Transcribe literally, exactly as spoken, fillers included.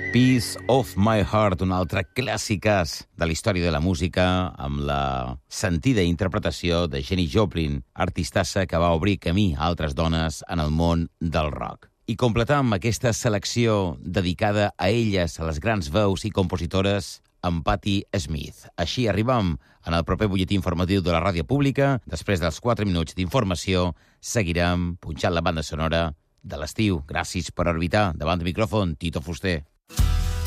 Piece of My Heart, un altre clàssiques de la història de la música, amb la sentida interpretació de Jenny Joplin, artistassa que va obrir camí a altres dones en el món del rock. I completam aquesta selecció dedicada a elles, a les grans veus i compositores, amb Patti Smith. Així arribam en el proper butlletí informatiu de la ràdio pública. Després dels quatre minuts d'informació, seguirem punxant la banda sonora de l'estiu. Gràcies per orbitar. Davant del micròfon, Tito Fuster.